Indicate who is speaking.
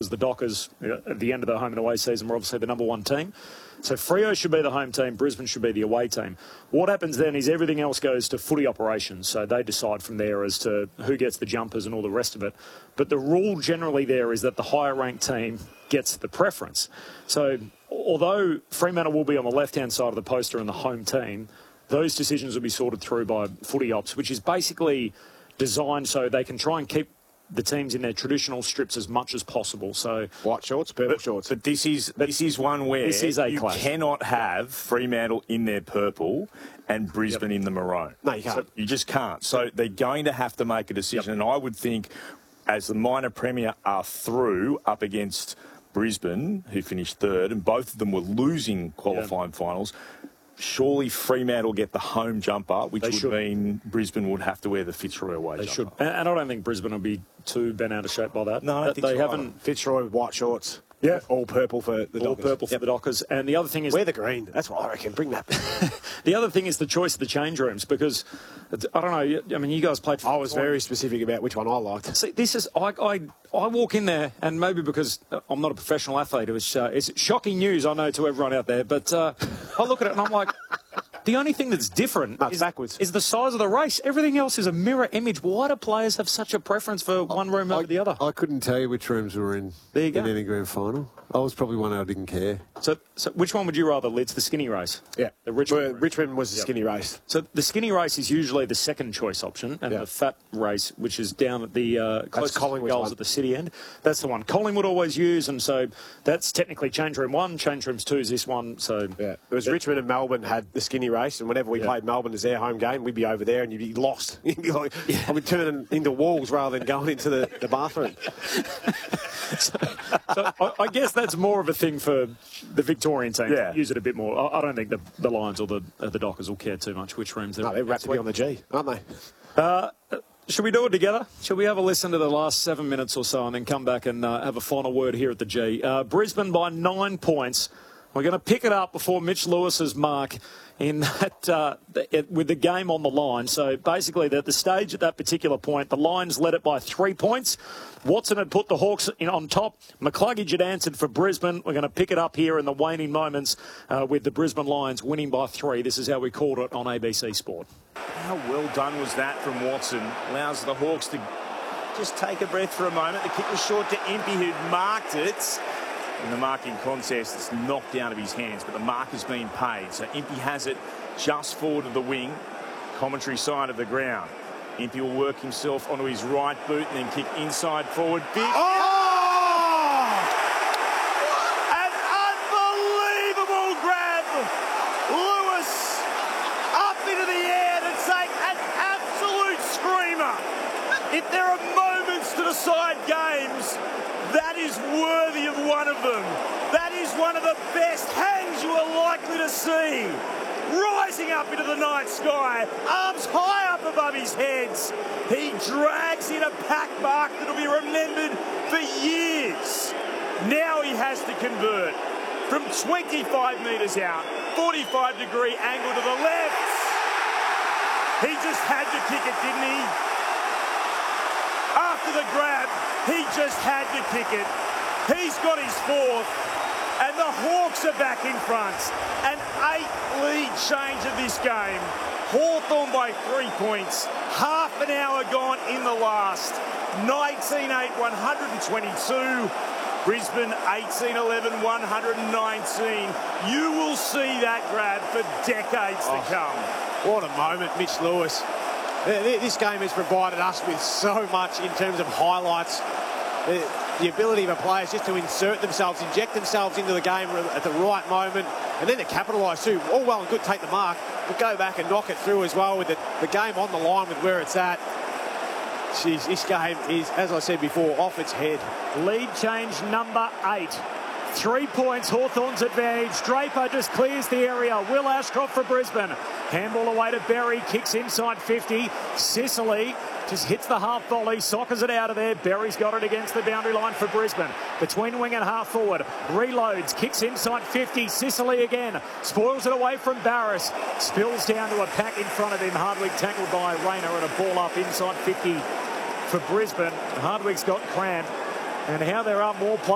Speaker 1: because the Dockers, at the end of the home and away season, were obviously the number one team. So Freo should be the home team, Brisbane should be the away team. What happens then is everything else goes to footy operations. So they decide from there as to who gets the jumpers and all the rest of it. But the rule generally there is that the higher ranked team gets the preference. So although Fremantle will be on the left-hand side of the poster and the home team, those decisions will be sorted through by footy ops, which is basically designed so they can try and keep the teams in their traditional strips as much as possible. So
Speaker 2: white shorts, purple shorts.
Speaker 3: But this is one where you cannot have Fremantle in their purple and Brisbane in the maroon.
Speaker 2: No, you can't.
Speaker 3: So you just can't. So they're going to have to make a decision. And I would think, as the minor premier are through up against Brisbane, who finished third, and both of them were losing qualifying finals, surely Fremantle get the home jumper, which would mean Brisbane would have to wear the Fitzroy away jumper. They should.
Speaker 1: And I don't think Brisbane will be too bent out of shape by that.
Speaker 3: No, I think
Speaker 1: they haven't.
Speaker 2: Fitzroy with white shorts.
Speaker 1: Yeah.
Speaker 2: All purple for the Dockers.
Speaker 1: All purple for the Dockers. And the other thing is...
Speaker 2: Wear the green. That's what I reckon. Bring that back.
Speaker 1: The other thing is the choice of the change rooms, because, I don't know, I mean, you guys played...
Speaker 2: I was very specific about which one I liked.
Speaker 1: See, this is... I walk in there, and maybe because I'm not a professional athlete, it's shocking news, I know, to everyone out there, but I look at it and I'm like... The only thing that's different is the size of the race. Everything else is a mirror image. Why do players have such a preference for one room over the other?
Speaker 4: I couldn't tell you which rooms were in any grand final. I was probably one I didn't care.
Speaker 1: So which one would you rather? It's the skinny race.
Speaker 2: Yeah.
Speaker 1: The Richmond
Speaker 2: was the skinny race.
Speaker 1: So the skinny race is usually the second choice option, and the fat race, which is down at the closest goals at the city end, that's the one Collingwood always use, and so that's technically change room 1. Change rooms 2 is this one. So
Speaker 2: it was Richmond and Melbourne had the skinny race, and whenever we played Melbourne as their home game, we'd be over there and you'd be lost. You'd be like, I would turn into walls rather than going into the bathroom.
Speaker 1: so I guess that's more of a thing for the Victorian team. Yeah. Use it a bit more. I don't think the Lions or the Dockers will care too much which rooms they're in.
Speaker 2: No, they're wrapped to be on the G, aren't they?
Speaker 1: Should we do it together? Shall we have a listen to the last 7 minutes or so and then come back and have a final word here at the G? Brisbane by 9 points. We're going to pick it up before Mitch Lewis's mark in that with the game on the line. So basically, at the stage at that particular point, the Lions led it by 3 points. Watson had put the Hawks in on top. McCluggage had answered for Brisbane. We're going to pick it up here in the waning moments with the Brisbane Lions winning by 3. This is how we called it on ABC Sport.
Speaker 3: How well done was that from Watson? Allows the Hawks to just take a breath for a moment. The kick was short to Impey, who'd marked it. In the marking contest, it's knocked out of his hands, but the mark has been paid. So Impey has it just forward of the wing, commentary side of the ground. Impey will work himself onto his right boot and then kick inside forward. Big.
Speaker 5: An unbelievable grab. Lewis up into the air to take an absolute screamer. If there are moments to decide games, that is worthy of one of them. That is one of the best hangs you are likely to see. Rising up into the night sky, arms high up above his heads. He drags in a pack mark that will be remembered for years. Now he has to convert from 25 metres out, 45-degree angle to the left. He just had to kick it, didn't he? After the grab, he just had to kick it. He's got his 4th, and the Hawks are back in front. An 8-lead change of this game. Hawthorn by 3 points. Half an hour gone in the last. 19-8, 122. Brisbane 18-11, 119. You will see that grab for decades to come.
Speaker 2: What a moment, Mitch Lewis. This game has provided us with so much in terms of highlights. The ability of our players just to insert themselves, inject themselves into the game at the right moment, and then to capitalise too. All well and good, take the mark, but go back and knock it through as well with the game on the line with where it's at. Jeez, this game is, as I said before, off its head.
Speaker 1: Lead change number 8. 3 points, Hawthorn's advantage. Draper just clears the area. Will Ashcroft for Brisbane. Handball away to Berry, kicks inside 50. Sicily just hits the half volley, soccers it out of there. Berry's got it against the boundary line for Brisbane. Between wing and half forward. Reloads, kicks inside 50. Sicily again. Spoils it away from Barris. Spills down to a pack in front of him. Hardwick tackled by Rayner and a ball up inside 50 for Brisbane. Hardwick's got cramp. And how there are more players.